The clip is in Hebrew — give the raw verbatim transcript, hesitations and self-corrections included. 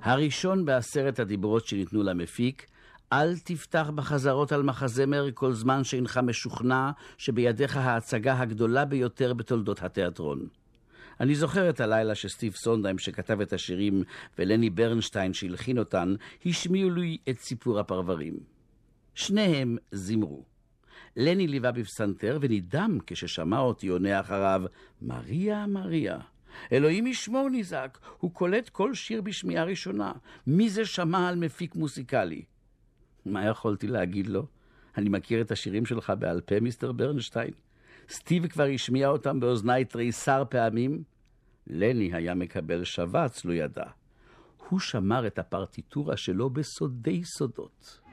הראשון בעשרת הדיברות שניתנו למפיק, אל תפתח בחזרות על מחזמר כל זמן שאינך משוכנע שבידיך ההצגה הגדולה ביותר בתולדות התיאטרון. אני זוכר את הלילה שסטיב סונדהיים שכתב את השירים ולני ברנשטיין שהלחין אותן, השמיעו לי את סיפור הפרברים. שניהם זמרו. לני ליווה בפסנתר ונדהם כששמע אותי עונה אחריו, מריה, מריה. אלוהים ישמור נזעק, הוא קולט כל שיר בשמיעה ראשונה. מי זה שמע על מפיק מוסיקלי? מה יכולתי להגיד לו? אני מכיר את השירים שלך בעל פה, מיסטר ברנשטיין. סטיב כבר השמיע אותם באוזני תריסר פעמים. לני היה מקבל שבץ, לא ידע. הוא שמר את הפרטיטורה שלו בסודי סודות.